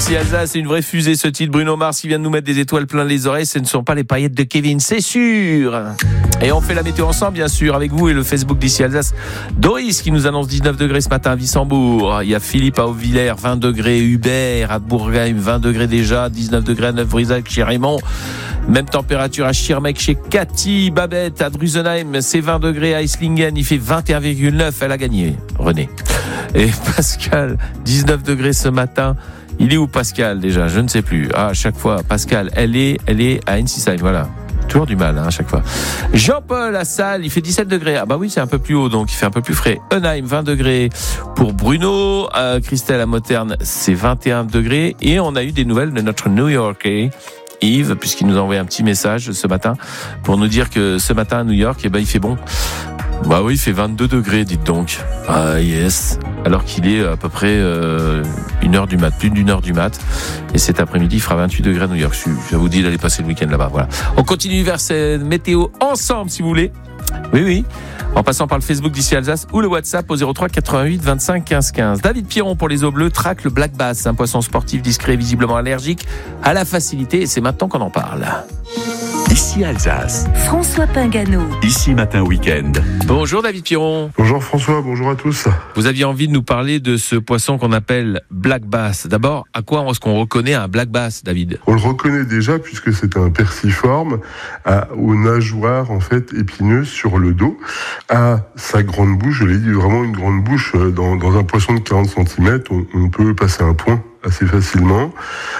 Ici Alsace, c'est une vraie fusée ce titre. Bruno Mars qui vient de nous mettre des étoiles plein les oreilles. Ce ne sont pas les paillettes de Kevin, c'est sûr. Et on fait la météo ensemble, bien sûr, avec vous et le Facebook d'Ici Alsace. Doris qui nous annonce 19 degrés ce matin à Wissembourg. Il y a Philippe à Haute-Villers, 20 degrés. Hubert à Bourgheim, 20 degrés déjà. 19 degrés à Neuf-Brisac chez Raymond. Même température à Schirmeck chez Cathy. Babette à Drusenheim, c'est 20 degrés. À Eislingen, il fait 21,9. Elle a gagné, René. Et Pascal, 19 degrés ce matin. Il est où Pascal déjà? Je ne sais plus. À chaque fois, Pascal, elle est à Ensisheim, voilà. Toujours du mal, à chaque fois. Jean-Paul à Salles, il fait 17 degrés. Ah bah oui, c'est un peu plus haut, donc il fait un peu plus frais. Eunheim, 20 degrés pour Bruno. Christelle à Moterne, c'est 21 degrés. Et on a eu des nouvelles de notre New Yorkais, Yves, puisqu'il nous a envoyé un petit message ce matin pour nous dire que ce matin à New York, il fait bon. Bah oui, il fait 22 degrés, dites donc. Ah yes. Alors qu'il est à peu près plus d'une heure du mat. Et cet après-midi, il fera 28 degrés à New York. Je vous dis d'aller passer le week-end là-bas. Voilà. On continue vers cette météo ensemble, si vous voulez. Oui. En passant par le Facebook d'Ici Alsace ou le WhatsApp au 03 88 25 15 15. David Piron pour les eaux bleues traque le black bass, un poisson sportif discret, visiblement allergique à la facilité. Et c'est maintenant qu'on en parle. Ici Alsace. François Pingano. Ici Matin Week-end. Bonjour David Piron. Bonjour François, bonjour à tous. Vous aviez envie de nous parler de ce poisson qu'on appelle black bass. D'abord, à quoi est-ce qu'on reconnaît un black bass, David? On le reconnaît déjà puisque c'est un perciforme aux nageoires en fait épineuses sur le dos, à sa grande bouche. Je l'ai dit, vraiment une grande bouche. Dans un poisson de 40 cm, on peut passer un point assez facilement,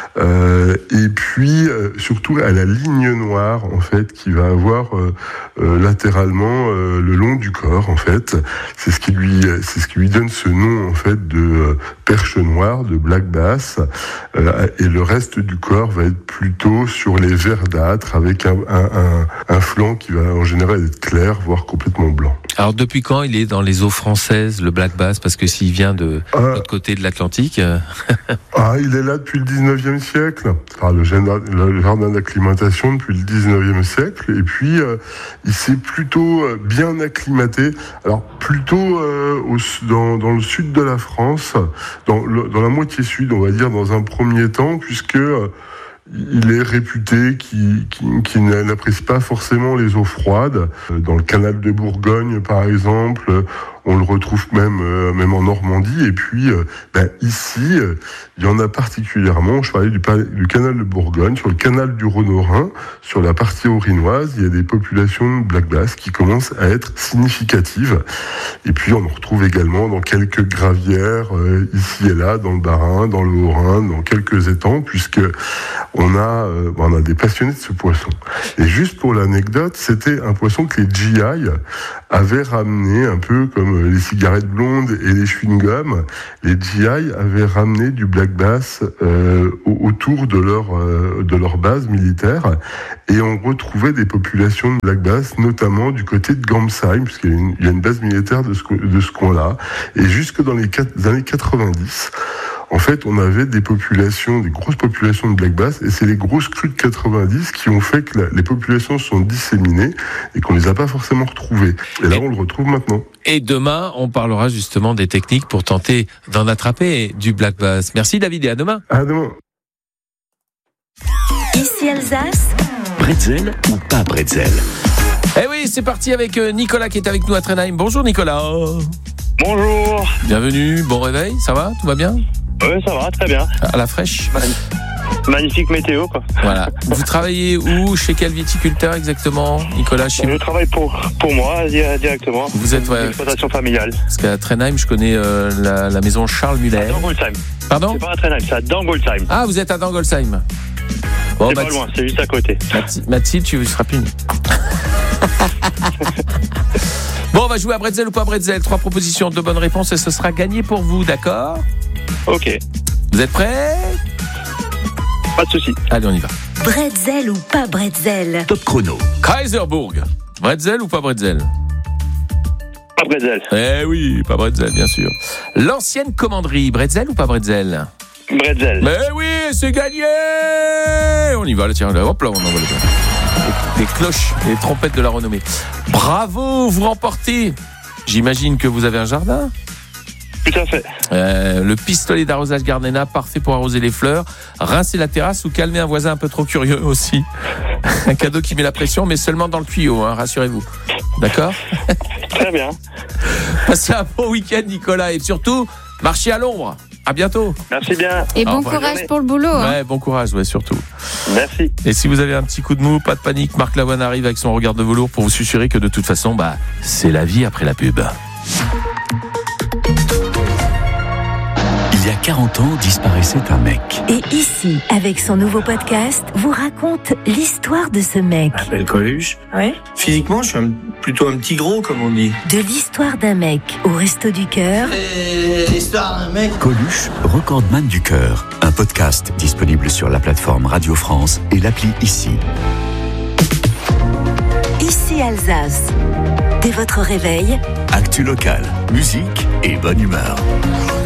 et puis surtout à la ligne noire en fait qui va avoir latéralement le long du corps en fait. C'est ce qui lui donne ce nom en fait de perche noire, de black bass, et le reste du corps va être plutôt sur les verdâtres avec un flanc qui va en général être clair, voire complètement blanc. Alors depuis quand il est dans les eaux françaises, le black bass? Parce que s'il vient de l'autre côté de l'Atlantique... il est là depuis le 19e siècle. Enfin, le jardin d'acclimatation depuis le 19e siècle. Et puis, il s'est plutôt bien acclimaté. Alors, plutôt dans le sud de la France, dans la moitié sud, on va dire, dans un premier temps, puisque... il est réputé qui n'apprécie pas forcément les eaux froides. Dans le canal de Bourgogne, par exemple, on le retrouve même en Normandie. Et puis, ici, il y en a particulièrement. Je parlais du canal de Bourgogne, sur le canal du Rhône-Rhin, sur la partie haut-rhinoise, il y a des populations de black bass qui commencent à être significatives. Et puis, on en retrouve également dans quelques gravières, ici et là, dans le Bas-Rhin, dans le Haut-Rhin, dans quelques étangs, puisque on a des passionnés de ce poisson. Et juste pour l'anecdote, c'était un poisson que les GI avaient ramené, un peu comme les cigarettes blondes et les chewing-gums. Les GI avaient ramené du black bass autour de leur base militaire, et on retrouvait des populations de black bass, notamment du côté de Gamsheim, puisqu'il y a une base militaire de ce coin-là. Et jusque dans les années 90, en fait, on avait des grosses populations de black bass, et c'est les grosses crues de 90 qui ont fait que les populations sont disséminées et qu'on les a pas forcément retrouvées. Et là, on le retrouve maintenant. Et demain, on parlera justement des techniques pour tenter d'en attraper du black bass. Merci David, et à demain. À demain. Ici Alsace. Bretzel ou pas bretzel? Eh oui, c'est parti avec Nicolas qui est avec nous à Trenheim. Bonjour Nicolas. Bonjour. Bienvenue, bon réveil, ça va? Tout va bien? Oui, ça va, très bien. À la fraîche? Magnifique météo, quoi. Voilà. Vous travaillez où? Chez quel viticulteur exactement, Nicolas? Je travaille pour moi directement. Vous êtes exploitation familiale. Parce qu'à Trenheim, je connais la maison Charles Muller. À Dangolsheim. Pardon? C'est pas à Trenheim, c'est à Dangolsheim. Ah, vous êtes à Dangolsheim. Bon, c'est pas loin, c'est juste à côté. Mathilde, tu seras puni. Bon, on va jouer à bretzel ou pas bretzel. 3 propositions, 2 bonnes réponses et ce sera gagné pour vous, d'accord? Ok. Vous êtes prêts? Pas de souci. Allez, on y va. Bretzel ou pas bretzel? Top chrono. Kaiserbourg. Bretzel ou pas bretzel? Pas bretzel. Eh oui, pas bretzel, bien sûr. L'ancienne commanderie, bretzel ou pas bretzel? Bretzel. Mais oui, c'est gagné! On y va, là, tiens, là, hop là, on envoie les cloches et les trompettes de la renommée. Bravo, vous remportez. J'imagine que vous avez un jardin? Tout à fait. Le pistolet d'arrosage Gardena, parfait pour arroser les fleurs, rincer la terrasse ou calmer un voisin un peu trop curieux aussi. Un cadeau qui met la pression, mais seulement dans le tuyau, hein, rassurez-vous. D'accord ? Très bien. Passez un bon week-end, Nicolas, et surtout, marchez à l'ombre. À bientôt. Merci bien. Et bon revoir. courage pour le boulot. Hein. Ouais, bon courage, ouais, surtout. Merci. Et si vous avez un petit coup de mou, pas de panique, Marc Lavoine arrive avec son regard de velours pour vous susurrer que de toute façon, c'est la vie après la pub. Il y a 40 ans, disparaissait un mec. Et ici, avec son nouveau podcast, vous raconte l'histoire de ce mec. Je m'appelle Coluche. Ouais. Physiquement, je suis plutôt un petit gros, comme on dit. De l'histoire d'un mec au Resto du Cœur. L'histoire d'un mec. Coluche, recordman du cœur. Un podcast disponible sur la plateforme Radio France et l'appli Ici. Ici Alsace. Dès votre réveil, Actu local, musique et bonne humeur.